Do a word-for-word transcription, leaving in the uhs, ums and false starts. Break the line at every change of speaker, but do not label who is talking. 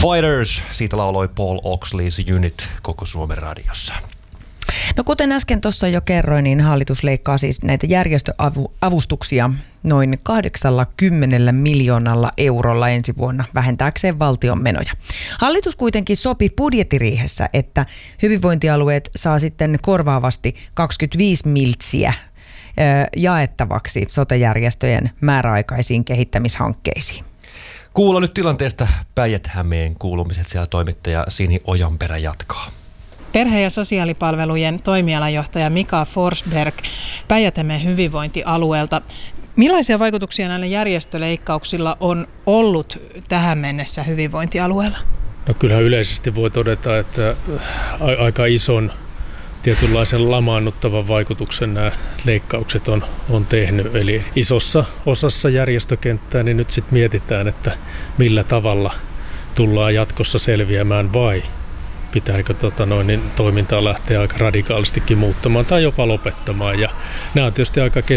Fighters, siitä lauloi Paul Oxley's Unit koko Suomen radiossa.
No kuten äsken tuossa jo kerroin, niin hallitus leikkaa siis näitä järjestöavustuksia noin kahdeksallakymmenellä miljoonalla eurolla ensi vuonna vähentääkseen valtion menoja. Hallitus kuitenkin sopi budjettiriihessä, että hyvinvointialueet saa sitten korvaavasti kaksikymmentäviisi miltsiä jaettavaksi sote-järjestöjen määräaikaisiin kehittämishankkeisiin.
Kuulla nyt tilanteesta Päijät-Hämeen kuulumiset, siellä toimittaja Sini Ojanperä jatkaa.
Perhe- ja sosiaalipalvelujen toimialajohtaja Mika Forsberg Päijät-Hämeen hyvinvointialueelta. Millaisia vaikutuksia näillä järjestöleikkauksilla on ollut tähän mennessä hyvinvointialueella?
No kyllähän yleisesti voi todeta, että aika ison tietynlaisen lamaannuttavan vaikutuksen nämä leikkaukset on, on tehnyt. Eli isossa osassa järjestökenttää niin nyt sitten mietitään, että millä tavalla tullaan jatkossa selviämään vai pitääkö tota noin, niin toimintaa lähteä aika radikaalistikin muuttamaan tai jopa lopettamaan. Ja nämä on tietysti aika